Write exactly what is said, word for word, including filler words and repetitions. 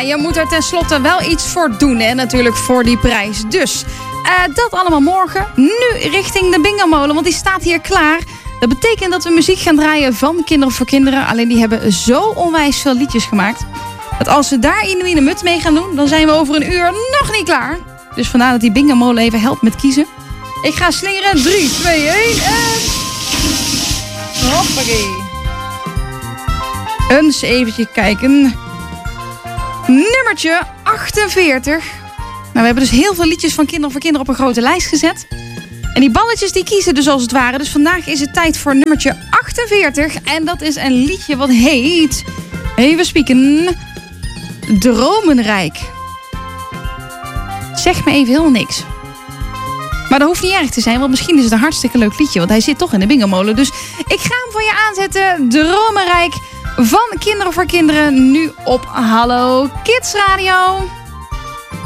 je moet er tenslotte wel iets voor doen, hè? Natuurlijk voor die prijs. Dus uh, dat allemaal morgen. Nu richting de bingo-molen, want die staat hier klaar. Dat betekent dat we muziek gaan draaien van Kinderen voor Kinderen. Alleen die hebben zo onwijs veel liedjes gemaakt, dat als we daar in de mut mee gaan doen, dan zijn we over een uur nog niet klaar. Dus vandaar dat die bingo-molen even helpt met kiezen. Ik ga slingeren. drie, twee, één en... Hoppakee. Eens eventjes kijken. Nummertje achtenveertig. Nou, we hebben dus heel veel liedjes van Kinderen voor Kinderen op een grote lijst gezet. En die balletjes die kiezen dus als het ware. Dus vandaag is het tijd voor nummertje achtenveertig. En dat is een liedje wat heet... Even spieken... Dromenrijk. Zeg me even helemaal niks. Maar dat hoeft niet erg te zijn, want misschien is het een hartstikke leuk liedje. Want hij zit toch in de bingo-molen. Dus ik ga hem voor je aanzetten. Dromenrijk van Kinderen voor Kinderen. Nu op Hallo Kids Radio.